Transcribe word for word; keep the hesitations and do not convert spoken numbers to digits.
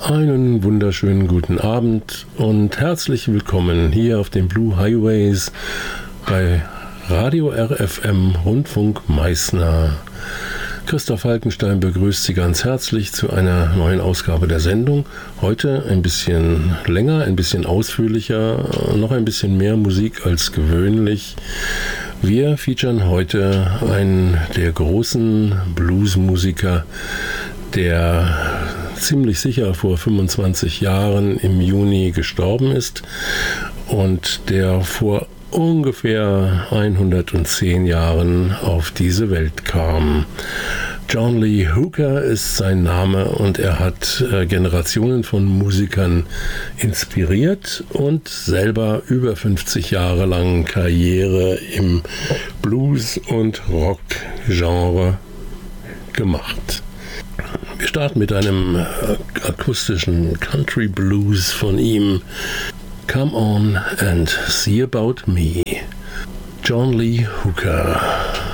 Einen wunderschönen guten Abend und herzlich willkommen hier auf den Blue Highways bei Radio R F M Rundfunk Meißner. Christoph Falkenstein begrüßt Sie ganz herzlich zu einer neuen Ausgabe der Sendung. Heute ein bisschen länger, ein bisschen ausführlicher, noch ein bisschen mehr Musik als gewöhnlich. Wir featuren heute einen der großen Bluesmusiker, der ziemlich sicher vor fünfundzwanzig Jahren im Juni gestorben ist und der vor ungefähr hundertzehn Jahren auf diese Welt kam. John Lee Hooker ist sein Name und er hat äh, Generationen von Musikern inspiriert und selber über fünfzig Jahre lang Karriere im Blues- und Rock-Genre gemacht. Wir starten mit einem akustischen Country Blues von ihm. Come on and see about me. John Lee Hooker.